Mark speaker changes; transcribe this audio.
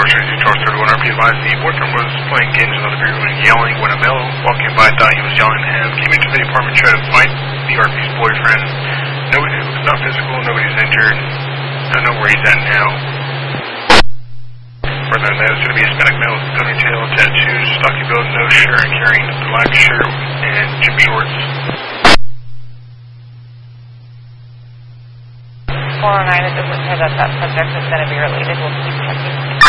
Speaker 1: City, Charles 31 RP advised the boyfriend was playing games in another vehicle and yelling when a male walking by thought he was yelling at him. Came into the apartment, tried to fight the RP's boyfriend. Nobody, it was not physical, nobody's injured. Don't know where he's at now. Further than that, it's going to be a Hispanic male with ponytail, tattoos, stocky build, no shirt, carrying a black shirt and gym shorts.
Speaker 2: 409, it doesn't say that that subject is going to be related. We'll keep checking.